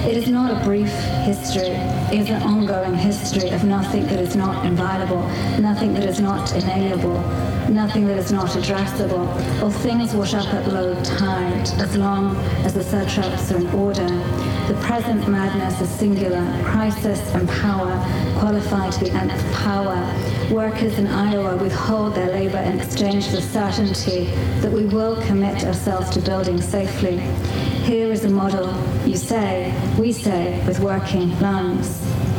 It is not a brief history. It is an ongoing history of nothing that is not inviolable, nothing that is not inalienable, nothing that is not addressable. All things wash up at low tide, as long as the satraps are in order. The present madness is singular, crisis and power, qualified to the nth power. Workers in Iowa withhold their labor in exchange for certainty that we will commit ourselves to building safely. Here is a model, you say, we say, with working lungs.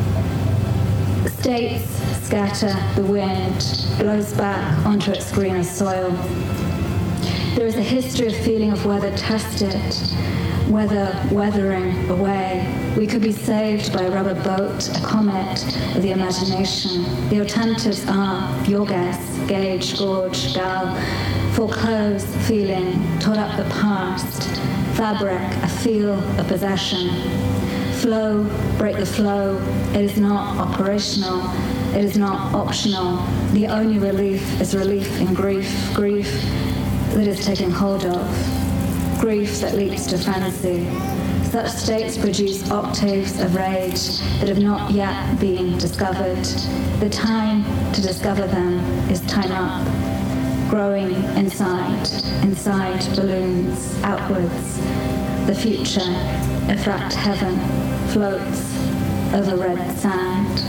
States scatter, the wind blows back onto its greener soil. There is a history of feeling of weather tested, weather weathering away. We could be saved by a rubber boat, a comet of the imagination. The alternatives are your guess, gauge, gorge, gal, foreclose, feeling, taught up the past, fabric, a feel, a possession. Flow, break the flow. It is not operational. It is not optional. The only relief is relief in grief, grief that is taken hold of, grief that leads to frenzy. Such states produce octaves of rage that have not yet been discovered. The time to discover them is time up, growing inside balloons, outwards. The future, a fracked heaven, floats over red sand.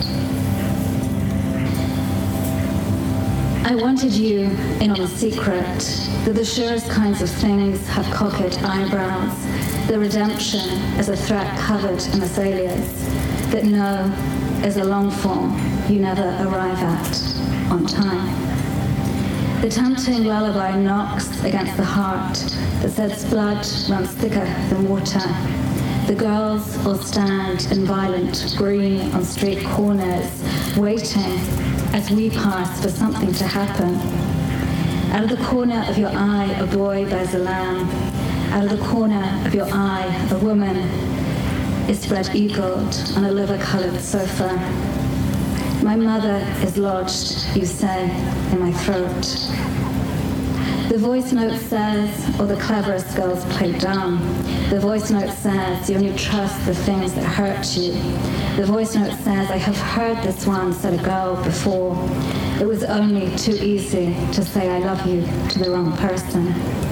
I wanted you in on a secret, that the surest kinds of things have cocked eyebrows, the redemption is a threat covered in azaleas, that no is a long form you never arrive at on time. The tempting lullaby knocks against the heart that says blood runs thicker than water. The girls all stand in violent green on street corners, waiting as we pass for something to happen. Out of the corner of your eye, a boy bears a lamb. Out of the corner of your eye, a woman is spread-eagled on a liver-colored sofa. My mother is lodged, you say, in my throat. The voice note says, or the cleverest girls play dumb. The voice note says, you only trust the things that hurt you. The voice note says, I have heard this one, said a girl before. It was only too easy to say I love you to the wrong person.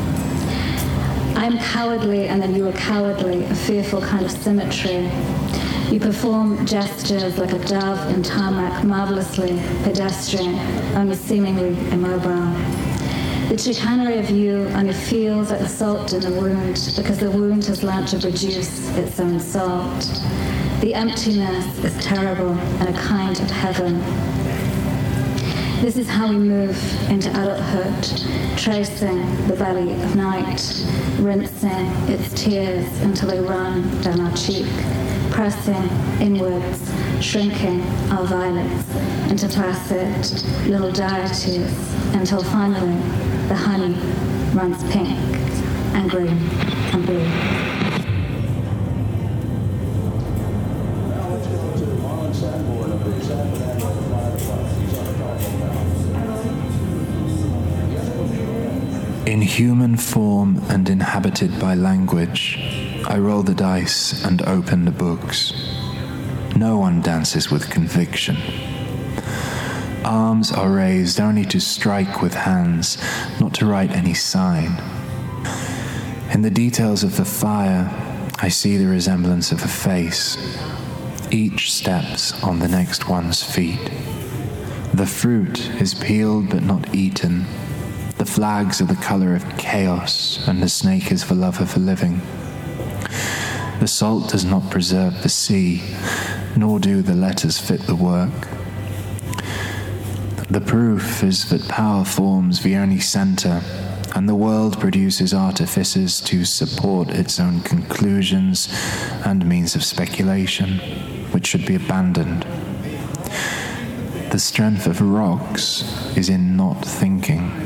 I am cowardly and then you are cowardly, a fearful kind of symmetry. You perform gestures like a dove in tarmac, marvelously pedestrian, only seemingly immobile. The chicanery of you only feels like the salt in the wound because the wound has learned to produce its own salt. The emptiness is terrible and a kind of heaven. This is how we move into adulthood, tracing the belly of night, rinsing its tears until they run down our cheek, pressing inwards, shrinking our violence into placid little deities until finally the honey runs pink and green and blue. In human form and inhabited by language, I roll the dice and open the books. No one dances with conviction. Arms are raised only to strike with hands, not to write any sign. In the details of the fire, I see the resemblance of a face. Each steps on the next one's feet. The fruit is peeled but not eaten. The flags are the color of chaos, and the snake is the lover for living. The salt does not preserve the sea, nor do the letters fit the work. The proof is that power forms the only center, and the world produces artifices to support its own conclusions and means of speculation, which should be abandoned. The strength of rocks is in not thinking.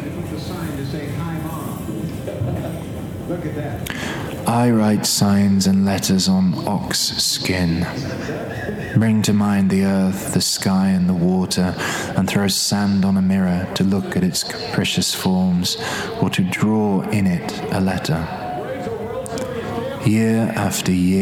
I write signs and letters on ox skin, bring to mind the earth, the sky and the water, and throw sand on a mirror to look at its capricious forms or to draw in it a letter. Year after year